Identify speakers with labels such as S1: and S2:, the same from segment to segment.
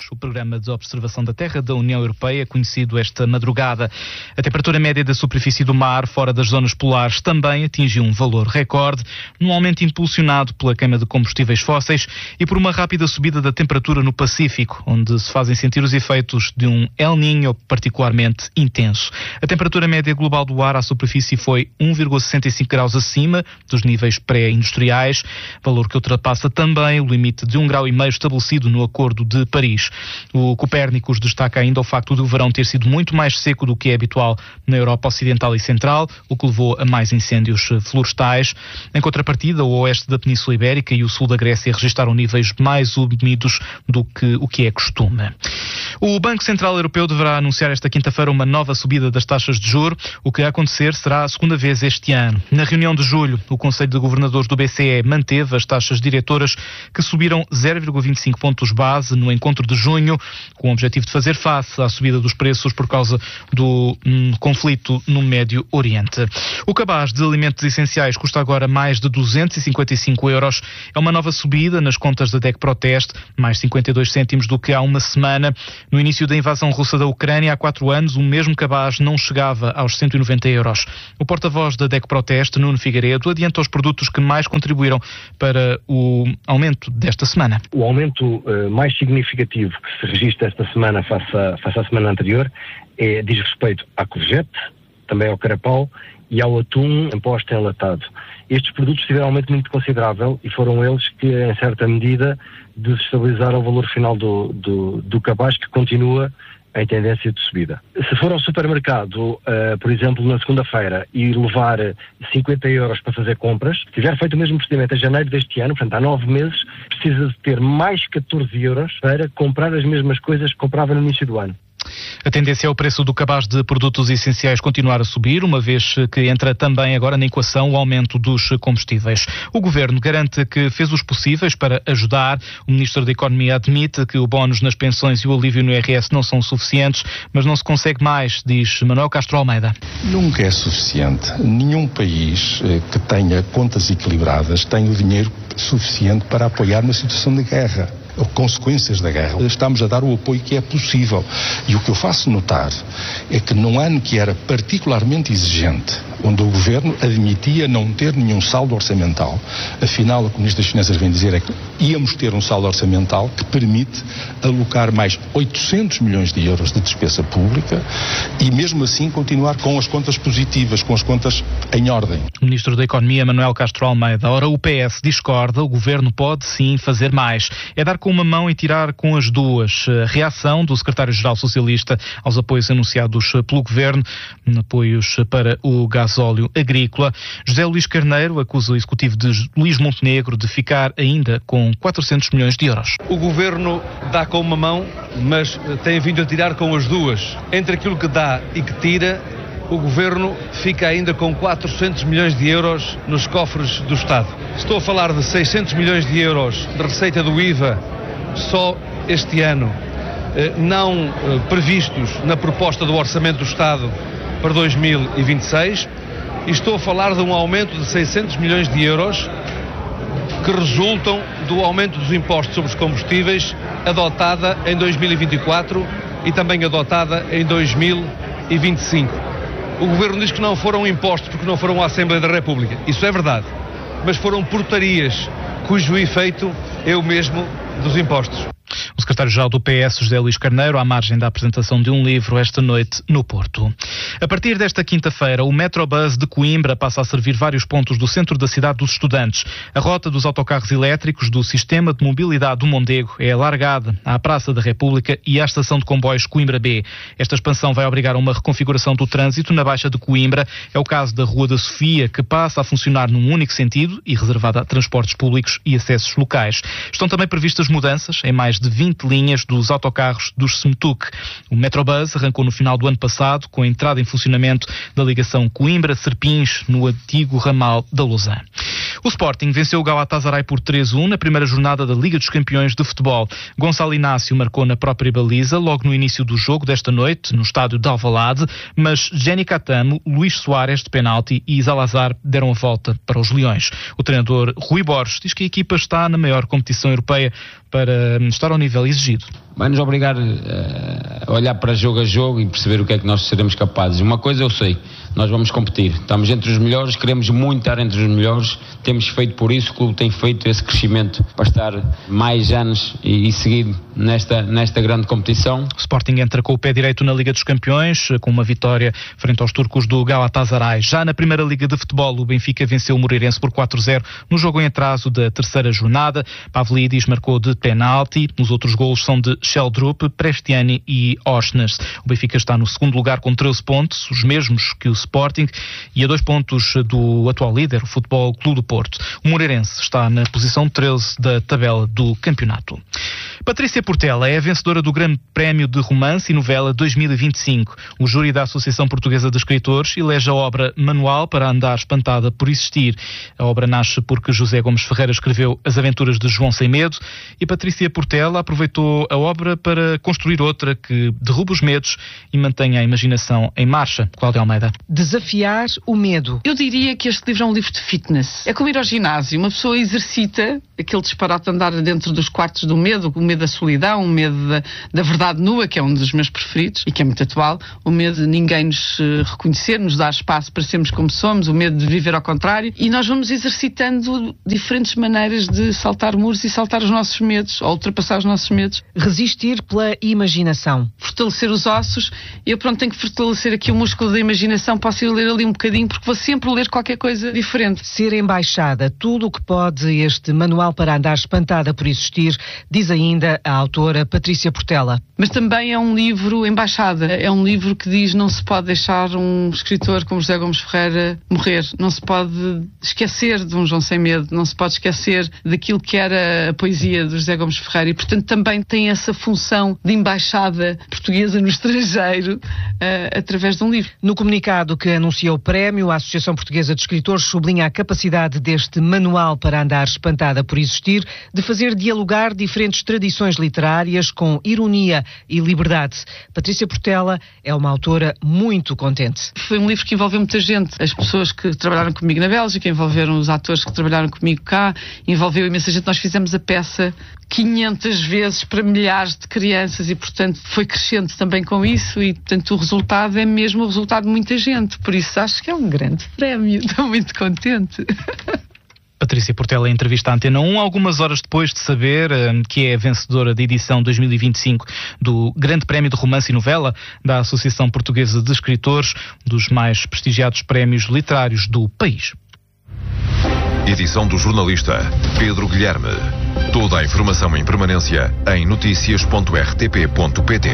S1: o programa de observação da Terra da União Europeia, conhecido esta madrugada. A temperatura média da superfície do mar, fora das zonas polares, também atingiu um valor recorde, num aumento impulsionado pela queima de combustíveis fósseis e por uma rápida subida da temperatura no Pacífico, onde se fazem sentir os efeitos de um El Niño particularmente intenso. A temperatura média global do ar à superfície foi 1,65 graus acima dos níveis pré-industriais, valor que ultrapassa também o limite de 1,5 grau estabelecido no Acordo de Paris. O Copérnicos destaca ainda o facto de o verão ter sido muito mais seco do que é habitual na Europa Ocidental e Central, o que levou a mais incêndios florestais. Em contrapartida, o oeste da Península Ibérica e o sul da Grécia registaram níveis mais úmidos do que o que é costume. O Banco Central Europeu deverá anunciar esta quinta-feira uma nova subida das taxas de juros, o que a acontecer será a segunda vez este ano. Na reunião de julho, o Conselho de Governadores do BCE manteve as taxas diretoras que subiram 0,25 pontos base no encontro de junho, com o objetivo de fazer face à subida dos preços por causa do conflito no Médio Oriente. O cabaz de alimentos essenciais custa agora mais de 255 euros. É uma nova subida nas contas da DEC Proteste, mais 52 cêntimos do que há uma semana. No início da invasão russa da Ucrânia, há 4 anos, o mesmo cabaz não chegava aos 190 euros. O porta-voz da DEC Proteste, Nuno Figueiredo, adianta os produtos que mais contribuíram para o aumento desta semana.
S2: O aumento mais significativo que se registra esta semana face à semana anterior diz respeito à courgette, também ao carapau e ao atum em posta enlatado. Estes produtos tiveram um aumento muito considerável e foram eles que, em certa medida, desestabilizaram o valor final do cabaz, que continua em tendência de subida. Se for ao supermercado, por exemplo, na segunda-feira, e levar 50 euros para fazer compras, se tiver feito o mesmo procedimento em janeiro deste ano, portanto há 9 meses, precisa de ter mais 14 euros para comprar as mesmas coisas que comprava no início do ano.
S1: A tendência é o preço do cabaz de produtos essenciais continuar a subir, uma vez que entra também agora na equação o aumento dos combustíveis. O Governo garante que fez os possíveis para ajudar. O Ministro da Economia admite que o bónus nas pensões e o alívio no IRS não são suficientes, mas não se consegue mais, diz Manuel Castro Almeida.
S3: Nunca é suficiente. Nenhum país que tenha contas equilibradas tem o dinheiro suficiente para apoiar uma situação de guerra ou consequências da guerra. Estamos a dar o apoio que é possível. E o que eu faço notar é que num ano que era particularmente exigente, onde o Governo admitia não ter nenhum saldo orçamental, afinal, o que o Ministro das Finanças vem dizer é que íamos ter um saldo orçamental que permite alocar mais 800 milhões de euros de despesa pública e mesmo assim continuar com as contas positivas, com as contas em ordem.
S1: O Ministro da Economia, Manuel Castro Almeida. Ora, o PS discorda, o Governo pode sim fazer mais. É dar com uma mão e tirar com as duas. A reação do Secretário-Geral Socialista aos apoios anunciados pelo Governo, apoios para o gasóleo agrícola. José Luís Carneiro acusa o Executivo de Luís Montenegro de ficar ainda com 400 milhões de euros.
S4: O Governo dá com uma mão, mas tem vindo a tirar com as duas. Entre aquilo que dá e que tira, o Governo fica ainda com 400 milhões de euros nos cofres do Estado. Estou a falar de 600 milhões de euros de receita do IVA só este ano, não previstos na proposta do Orçamento do Estado para 2026, e estou a falar de um aumento de 600 milhões de euros que resultam do aumento dos impostos sobre os combustíveis adotada em 2024 e também adotada em 2025. O Governo diz que não foram impostos porque não foram à Assembleia da República. Isso é verdade. Mas foram portarias cujo efeito é o mesmo dos impostos.
S1: O secretário-geral do PS, José Luís Carneiro, à margem da apresentação de um livro esta noite no Porto. A partir desta quinta-feira, o Metrobus de Coimbra passa a servir vários pontos do centro da cidade dos estudantes. A rota dos autocarros elétricos do Sistema de Mobilidade do Mondego é alargada à Praça da República e à Estação de Comboios Coimbra B. Esta expansão vai obrigar a uma reconfiguração do trânsito na Baixa de Coimbra. É o caso da Rua da Sofia, que passa a funcionar num único sentido e reservada a transportes públicos e acessos locais. Estão também previstas mudanças em mais de 20 linhas dos autocarros dos SEMTUC. O Metrobus arrancou no final do ano passado com a entrada em funcionamento da ligação Coimbra-Serpins no antigo ramal da Lousã. O Sporting venceu o Galatasaray por 3-1 na primeira jornada da Liga dos Campeões de Futebol. Gonçalo Inácio marcou na própria baliza logo no início do jogo desta noite, no estádio de Alvalade, mas Jenny Catamo, Luís Soares de penalti e Zalazar deram a volta para os Leões. O treinador Rui Borges diz que a equipa está na maior competição europeia para estar ao nível exigido.
S5: Vai nos obrigar a olhar para jogo a jogo e perceber o que é que nós seremos capazes. Uma coisa eu sei, nós vamos competir. Estamos entre os melhores, queremos muito estar entre os melhores. Temos feito por isso, o clube tem feito esse crescimento para estar mais anos e seguido nesta grande competição.
S1: O Sporting entra com o pé direito na Liga dos Campeões, com uma vitória frente aos turcos do Galatasaray. Já na Primeira Liga de Futebol, o Benfica venceu o Moreirense por 4-0 no jogo em atraso da terceira jornada. Pavlidis marcou de penalti. Os outros golos são de Sheldrup, Prestiani e Osnes. O Benfica está no segundo lugar com 13 pontos, os mesmos que o Sporting, e a 2 pontos do atual líder, o Futebol Clube do Porto. O Moreirense está na posição 13 da tabela do campeonato. Patrícia Portela é a vencedora do Grande Prémio de Romance e Novela 2025. O júri da Associação Portuguesa de Escritores elege a obra Manual para Andar Espantada por Existir. A obra nasce porque José Gomes Ferreira escreveu As Aventuras de João Sem Medo e Patrícia Portela aproveitou a obra para construir outra que derruba os medos e mantém a imaginação em marcha. Cláudia Almeida.
S6: Desafiar o medo.
S7: Eu diria que este livro é um livro de fitness. É como ir ao ginásio. Uma pessoa exercita aquele disparate de andar dentro dos quartos do medo, o medo da solidão, o medo da verdade nua, que é um dos meus preferidos e que é muito atual, o medo de ninguém nos reconhecer, nos dar espaço para sermos como somos, o medo de viver ao contrário, e nós vamos exercitando diferentes maneiras de saltar muros e saltar os nossos medos, ou ultrapassar os nossos medos.
S6: Resistir pela imaginação.
S7: Fortalecer os ossos. Eu tenho que fortalecer aqui o músculo da imaginação, posso ir ler ali um bocadinho, porque vou sempre ler qualquer coisa diferente.
S6: Ser embaixada, tudo o que pode este Manual para Andar Espantada por Existir, diz ainda a autora Patrícia Portela.
S7: Mas também é um livro embaixada, é um livro que diz não se pode deixar um escritor como José Gomes Ferreira morrer, não se pode esquecer de um João Sem Medo, não se pode esquecer daquilo que era a poesia do José Gomes Ferreira e, portanto, também tem essa função de embaixada portuguesa no estrangeiro através de um livro.
S6: No comunicado que anuncia o prémio, a Associação Portuguesa de Escritores sublinha a capacidade deste Manual para Andar Espantada por Existir de fazer dialogar diferentes tradições literárias com ironia e liberdade. Patrícia Portela é uma autora muito contente.
S7: Foi um livro que envolveu muita gente. As pessoas que trabalharam comigo na Bélgica, envolveram os atores que trabalharam comigo cá, envolveu imensa gente. Nós fizemos a peça 500 vezes para milhares de crianças e, portanto, foi crescendo também com isso e, portanto, o resultado é mesmo o resultado de muita gente. Por isso, acho que é um grande prémio. Estou muito contente.
S1: Patrícia Portela em entrevista à Antena 1, algumas horas depois de saber que é a vencedora da edição 2025 do Grande Prémio de Romance e Novela da Associação Portuguesa de Escritores, um dos mais prestigiados prémios literários do país.
S8: Edição do jornalista Pedro Guilherme. Toda a informação em permanência em noticias.rtp.pt.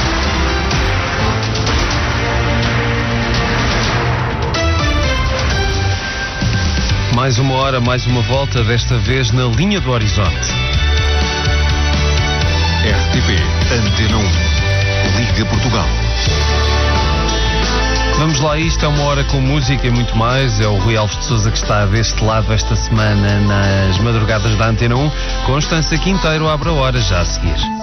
S9: Mais uma hora, mais uma volta, desta vez na linha do horizonte.
S8: RTP Antena 1. Liga Portugal.
S9: Vamos lá, isto é uma hora com música e muito mais. É o Rui Alves de Sousa que está deste lado esta semana nas madrugadas da Antena 1. Constância Quinteiro abre a hora já a seguir.